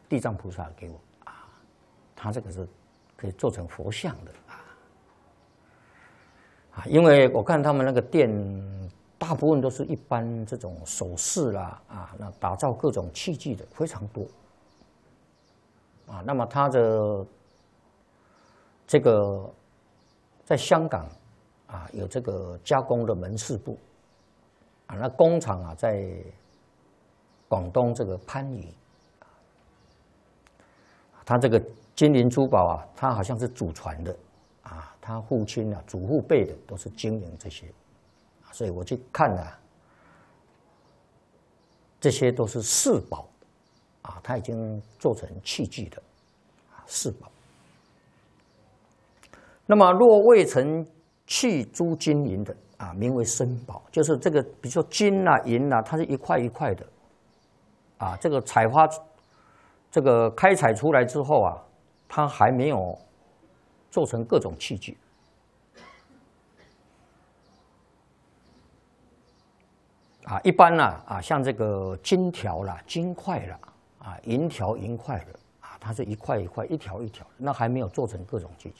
地藏菩萨给我啊，他这个是可以做成佛像的啊，因为我看他们那个店大部分都是一般这种首饰啦啊，那打造各种器具的非常多啊，那么他的这个在香港啊有这个加工的门市部啊，那工厂啊在广东这个番禺，他这个金银珠宝啊，他好像是祖传的啊，他父亲啊、祖父辈的都是经营这些，所以我去看啊，这些都是四宝啊，他已经做成器具的啊，四宝。那么若未曾弃诸金银的啊，名为身宝，就是这个，比如说金啊、银啊，它是一块一块的啊。这个采花，这个开采出来之后啊，它还没有做成各种器具啊。一般呢啊，像这个金条啦、金块啦啊、银条、银块的啊，它是一块一块、一条一条，那还没有做成各种器具。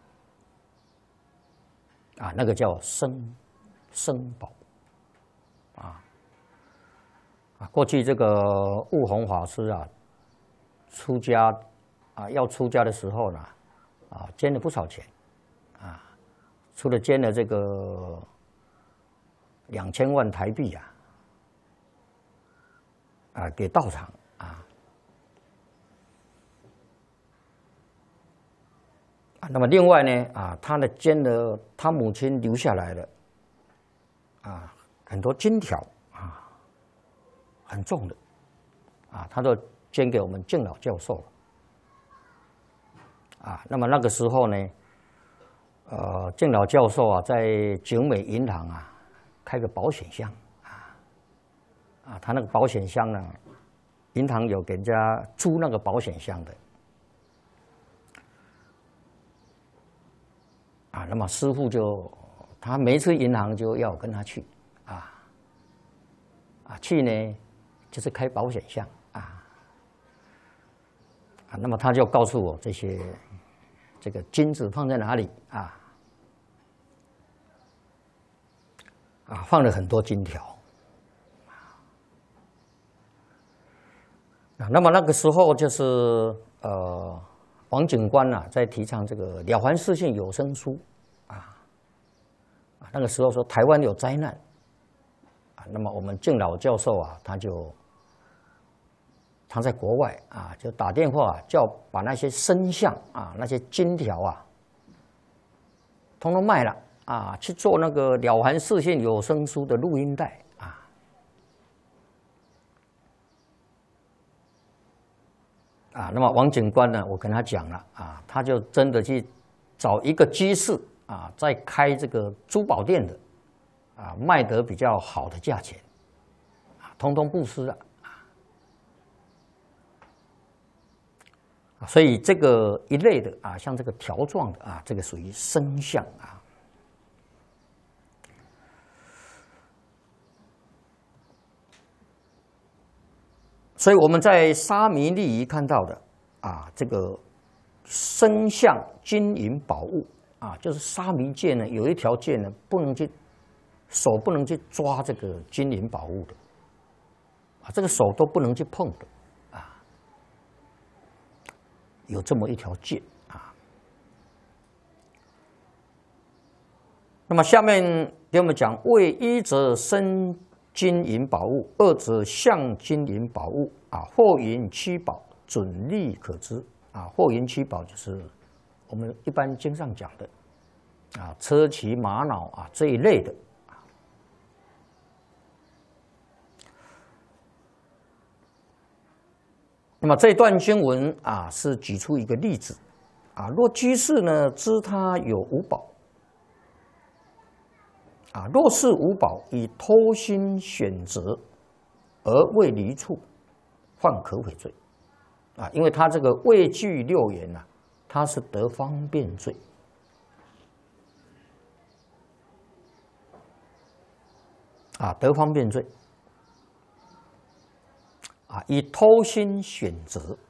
啊，那个叫生宝，啊，过去这个悟宏法师啊，出家啊，要出家的时候呢，啊，捐了不少钱，啊，除了捐了这个2000万台币啊，给道场啊。那么另外呢，啊，他的捐了他母亲留下来的啊很多金条啊，很重的啊，他都捐给我们敬老教授啊。那么那个时候呢，敬老教授啊，在景美银行啊开个保险箱啊，他那个保险箱呢，银行有给人家租那个保险箱的。啊，那么师父他每一次银行就要我跟他去，去呢就是开保险箱那么他就告诉我这个金子放在哪里放了很多金条那么那个时候就是王警官在提倡这个《了凡四训》有声书那个时候说台湾有灾难那么我们敬老教授他在国外就打电话叫把那些身像那些金条统统卖了去做那个《了凡四训》有声书的录音带那么王警官呢，我跟他讲了他就真的去找一个居士在开这个珠宝店的卖得比较好的价钱统统布施了所以这个一类的像这个条状的这个属于身像所以我们在沙弥利仪看到的这个身像金银宝物就是沙弥戒呢，有一条戒呢，手不能去抓这个金银宝物的这个手都不能去碰的有这么一条戒那么下面给我们讲，为一则身金银宝物，二则象金银宝物货银七宝准例可知货银七宝就是我们一般经上讲的车骑玛瑙这一类的那么这段经文是举出一个例子若居士呢知他有五宝若是五宝以偷心选择而未离处，犯可悔罪因为他这个未具六缘他是得方便罪得方便罪以偷心选择